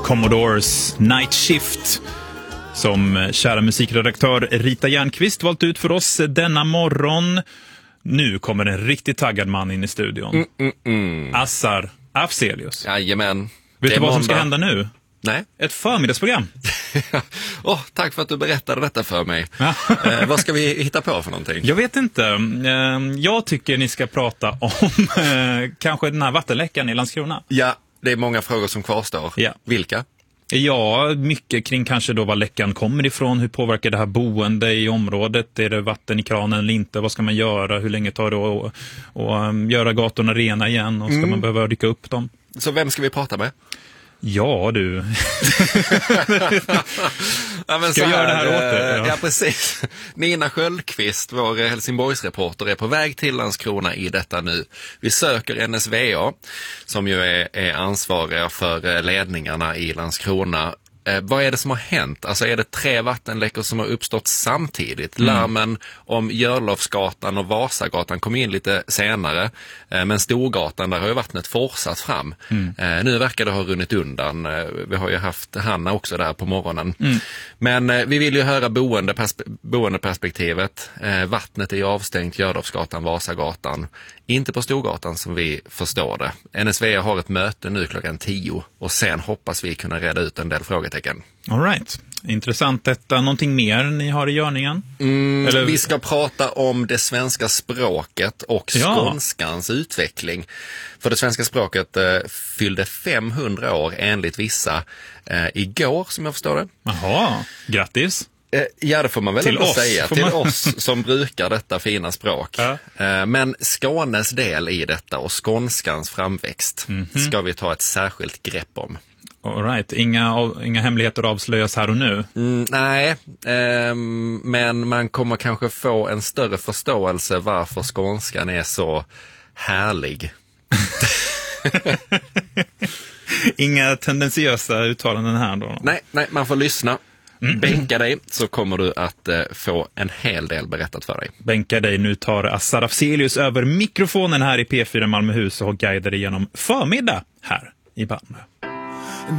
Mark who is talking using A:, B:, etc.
A: Commodores Night Shift som kära musikredaktör Rita Järnqvist valt ut för oss denna morgon. Nu kommer en riktigt taggad man in i studion. Assar Afzelius.
B: Jajamän.
A: Vet du vad som ska hända nu?
B: Nej.
A: Ett förmiddagsprogram.
B: Tack för att du berättade detta för mig. Vad ska vi hitta på för någonting?
A: Jag vet inte. Jag tycker ni ska prata om kanske den här vattenläckan i Landskrona.
B: Ja, det är många frågor som kvarstår.
A: Ja.
B: Vilka?
A: Ja, mycket kring kanske då var läckan kommer ifrån. Hur påverkar det här boende i området? Är det vatten i kranen eller inte? Vad ska man göra? Hur länge tar det att göra gatorna rena igen? Och ska man behöva rycka upp dem?
B: Så vem ska vi prata med?
A: Ja, du.
B: Ska
A: jag göra det här åt dig?
B: Ja, precis. Nina Sköldqvist, vår Helsingborgsreporter, är på väg till Landskrona i detta nu. Vi söker NSVA, som ju är ansvariga för ledningarna i Landskrona. Vad är det som har hänt? Alltså är det 3 vattenläckor som har uppstått samtidigt? Larmen om Görlofsgatan och Vasagatan kom in lite senare. Men Storgatan, där har ju vattnet fortsatt fram. Nu verkar det ha runnit undan. Vi har ju haft Hanna också där på morgonen. Men vi vill ju höra boendeperspektivet. Vattnet är ju avstängt, Görlofsgatan, Vasagatan. Inte på Storgatan som vi förstår det. NSVA har ett möte nu klockan 10 och sen hoppas vi kunna reda ut en del frågetecken.
A: All right. Intressant detta. Någonting mer ni har i görningen? Eller...
B: Vi ska prata om det svenska språket och skånskans utveckling. För det svenska språket fyllde 500 år enligt vissa igår, som jag förstår det.
A: Jaha, grattis.
B: Ja, det får man väl
A: till
B: ändå
A: oss,
B: säga. Till oss som brukar detta fina språk. Men Skånes del i detta och skånskans framväxt ska vi ta ett särskilt grepp om.
A: All right. Inga hemligheter avslöjas här och nu.
B: Nej, men man kommer kanske få en större förståelse varför skånskan är så härlig.
A: Inga tendensiösa uttalanden här då?
B: Nej, man får lyssna. Bänka dig så kommer du att få en hel del berättat för dig.
A: Bänka dig, nu tar Assar Afzelius över mikrofonen här i P4 Malmöhus och guidar dig genom förmiddag här i Malmö.